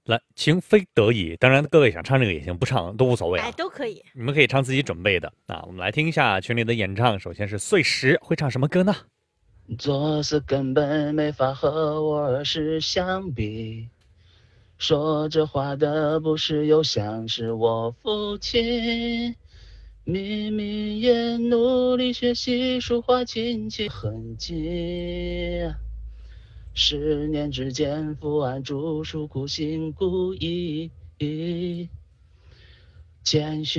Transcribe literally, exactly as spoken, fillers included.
来，情非得已，当然各位想唱这个也行，不唱都无所谓哎， 啊。 都可以。 你们可以唱自己准备的啊。我们来听一下群里的演唱，首先是碎石，会唱什么歌呢？ 做事根本没法和我儿时相比，说这话的不是又像是我父亲，明明也努力学习书画琴棋痕迹，十年之间伏案著书苦心孤诣，谦虚